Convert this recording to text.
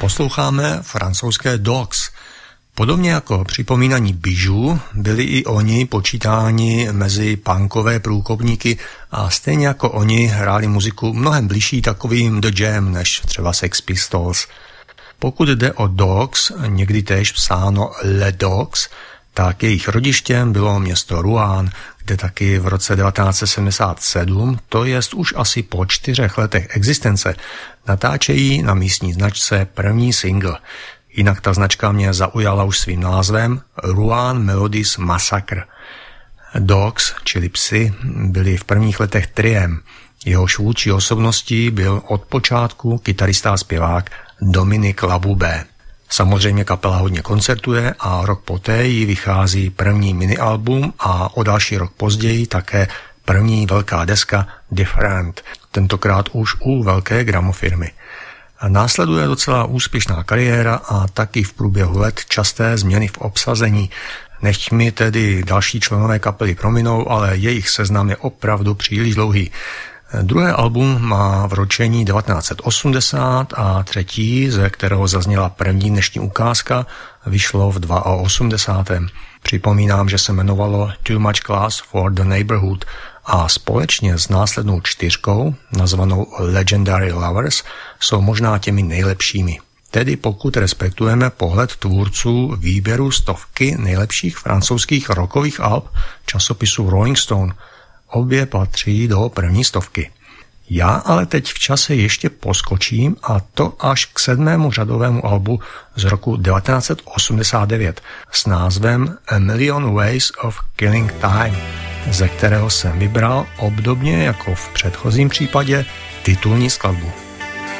Posloucháme francouzské Dogs. Podobně jako připomínaní Bijou byli i oni počítáni mezi punkové průkopníky a stejně jako oni hráli muziku mnohem bližší takovým The Jam než třeba Sex Pistols. Pokud jde o Dogs, někdy též psáno Le Dogs, tak jejich rodištěm bylo město Rouen, kde taky v roce 1977, to jest už asi po 4 letech existence, natáčejí na místní značce první single. Jinak ta značka mě zaujala už svým názvem Rouen Melodies Massacre. Dogs, čili psy, byli v prvních letech triem. Jehož vůdčí osobností byl od počátku kytarista a zpěvák Dominique Laboubé. Samozřejmě kapela hodně koncertuje a rok poté jí vychází první minialbum a o další rok později také první velká deska Different, tentokrát už u velké gramofirmy. Následuje docela úspěšná kariéra a taky v průběhu let časté změny v obsazení. Nechť mi tedy další členové kapely prominou, ale jejich seznam je opravdu příliš dlouhý. Druhé album má v ročení 1980 a třetí, ze kterého zazněla první dnešní ukázka, vyšlo v 82. Připomínám, že se jmenovalo Too Much Class for the Neighborhood a společně s následnou 4, nazvanou Legendary Lovers, jsou možná těmi nejlepšími. Tedy pokud respektujeme pohled tvůrců výběru 100 nejlepších francouzských rockových alb časopisu Rolling Stone, obě patří do první 100. Já ale teď v čase ještě poskočím a to až k 7. řadovému albu z roku 1989 s názvem A Million Ways of Killing Time, ze kterého jsem vybral obdobně jako v předchozím případě titulní skladbu.